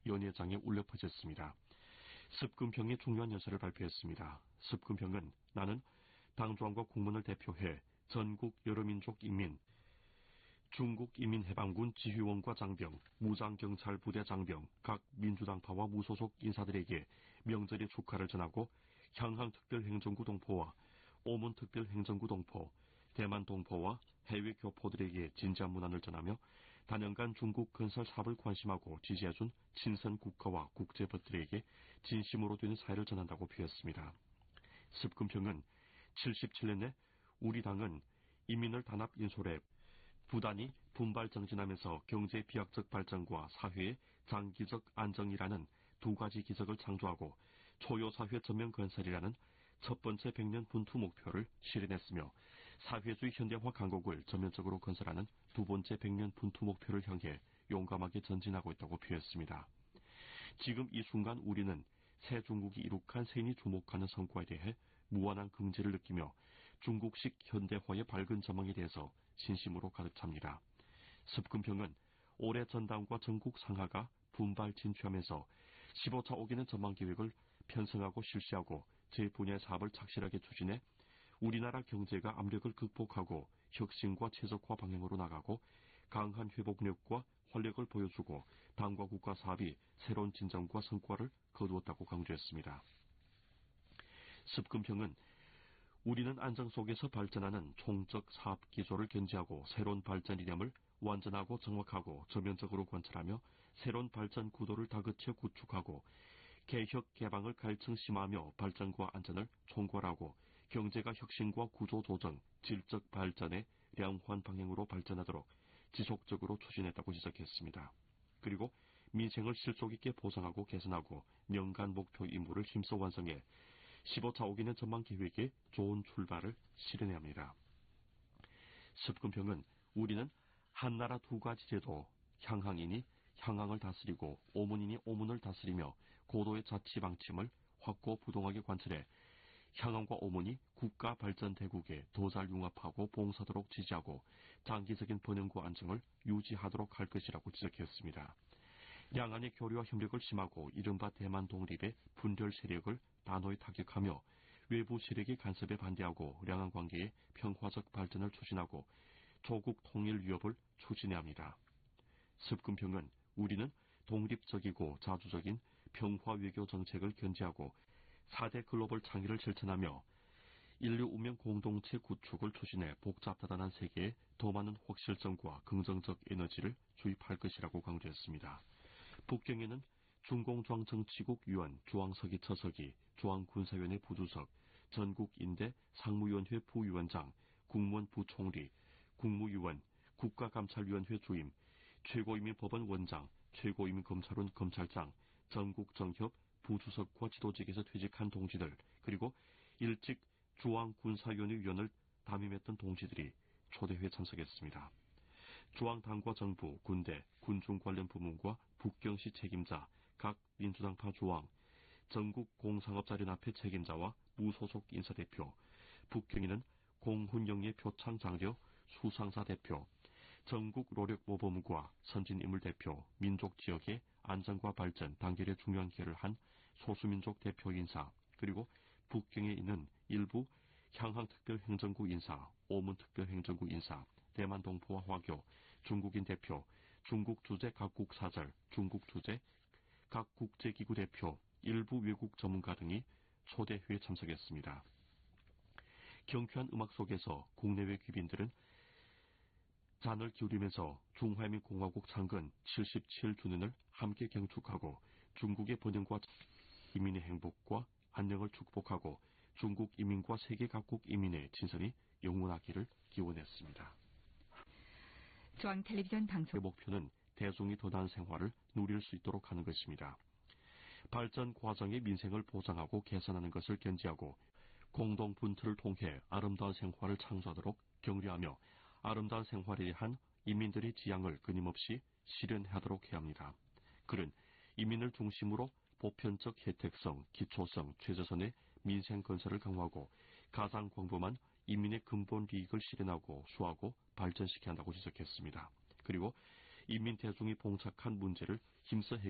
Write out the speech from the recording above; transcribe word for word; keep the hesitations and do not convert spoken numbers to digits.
연회장에 울려 퍼졌습니다. 습근평이 중요한 연설을 발표했습니다. 습근평은 나는 당조항과 국문을 대표해 전국 여러민족 인민, 중국인민해방군 지휘원과 장병, 무장경찰부대 장병, 각 민주당파와 무소속 인사들에게 명절의 축하를 전하고 향항특별행정구 동포와 오문특별행정구 동포, 대만 동포와 해외 교포들에게 진지한 문안을 전하며 단연간 중국 건설 사업을 관심하고 지지해준 친선 국가와 국제법들에게 진심으로 되는 사회를 전한다고 표했습니다. 습근평은 칠십칠 년 내 우리 당은 인민을 단합 인솔해 부단히 분발 정진하면서 경제 비약적 발전과 사회의 장기적 안정이라는 두 가지 기적을 창조하고 초요사회 전면 건설이라는 첫 번째 백년 분투 목표를 실현했으며 사회주의 현대화 강국을 전면적으로 건설하는 두 번째 백년 분투 목표를 향해 용감하게 전진하고 있다고 표했습니다. 지금 이 순간 우리는 새 중국이 이룩한 세인이 주목하는 성과에 대해 무한한 긍지를 느끼며 중국식 현대화의 밝은 전망에 대해서 신심으로 가득 찹니다. 습근평은 올해 전당과 전국 상하가 분발 진취하면서 십오 차 오 기는 전망 계획을 편성하고 실시하고 제분야의 사업을 착실하게 추진해 우리나라 경제가 압력을 극복하고 혁신과 최적화 방향으로 나가고 강한 회복력과 활력을 보여주고 당과 국가 사업이 새로운 진전과 성과를 거두었다고 강조했습니다. 습근평은 우리는 안정 속에서 발전하는 총적 사업 기조를 견지하고 새로운 발전 이념을 완전하고 정확하고 전면적으로 관찰하며 새로운 발전 구도를 다그쳐 구축하고 개혁 개방을 갈층심화하며 발전과 안전을 총괄하고 경제가 혁신과 구조 조정, 질적 발전의 량환 방향으로 발전하도록 지속적으로 추진했다고 지적했습니다. 그리고 민생을 실속 있게 보상하고 개선하고 명간 목표 임무를 힘써 완성해 십오 차 오 기년 전망 계획에 좋은 출발을 실현해야 합니다. 습근평은 우리는 한나라 두 가지 제도, 향항인이 향항을 다스리고 오문인이 오문을 다스리며 고도의 자치 방침을 확고부동하게 관철해 향항과 오문이 국가 발전 대국에 더 잘 융합하고 봉사하도록 지지하고 장기적인 번영과 안정을 유지하도록 할 것이라고 지적했습니다. 양안의 교류와 협력을 심하고 이른바 대만 독립의 분별 세력을 단호히 타격하며 외부 세력의 간섭에 반대하고 양안 관계의 평화적 발전을 추진하고 조국 통일 위협을 추진해야 합니다. 습근평은 우리는 독립적이고 자주적인 평화 외교 정책을 견지하고 사 대 글로벌 창의를 실천하며 인류 운명 공동체 구축을 추진해 복잡다단한 세계에 더 많은 확실성과 긍정적 에너지를 주입할 것이라고 강조했습니다. 북경에는 중공중앙정치국 위원 중앙서기 처서기, 중앙군사위원회 부주석, 전국인대 상무위원회 부위원장, 국무원 부총리, 국무위원, 국가감찰위원회 주임, 최고인민법원 원장, 최고인민검찰원 검찰장, 전국정협 부주석과 지도직에서 퇴직한 동지들, 그리고 일찍 중앙군사위원회 위원을 담임했던 동지들이 초대회에 참석했습니다. 중앙당과 정부, 군대, 군중 관련 부문과 북경시 책임자, 각 민주당파 조항, 전국 공상업자연합회 책임자와 무소속 인사대표, 북경에는 공훈영예 표창 장려 수상사 대표, 전국 노력모범과 선진인물 대표, 민족 지역의 안정과 발전, 단결에 중요한 기여를 한 소수민족 대표 인사, 그리고 북경에 있는 일부 향항특별행정구 인사, 오문특별행정구 인사, 대만 동포와 화교, 중국인 대표, 중국 주재 각국 사절, 중국 주재 각 국제기구 대표, 일부 외국 전문가 등이 초대회에 참석했습니다. 경쾌한 음악 속에서 국내외 귀빈들은 잔을 기울이면서 중화민공화국 창건 칠십칠 주년을 함께 경축하고 중국의 번영과 인민의 행복과 안녕을 축복하고 중국 인민과 세계 각국 인민의 진선이 영원하기를 기원했습니다. 중앙텔레비전 방송 목표는 대중이 더 나은 생활을 누릴 수 있도록 하는 것입니다. 발전 과정의 민생을 보장하고 개선하는 것을 견지하고 공동 분투를 통해 아름다운 생활을 창조하도록 격려하며 아름다운 생활에 대한 인민들의 지향을 끊임없이 실현하도록 해야 합니다. 그는 인민을 중심으로 보편적 혜택성, 기초성, 최저선의 민생 건설을 강화하고 가장 광범한 인민의 근본利益을 실현하고 수하고 발전시켜야 한다고 지적했습니다. 그리고 인민 대중이 봉착한 문제를 힘써 해결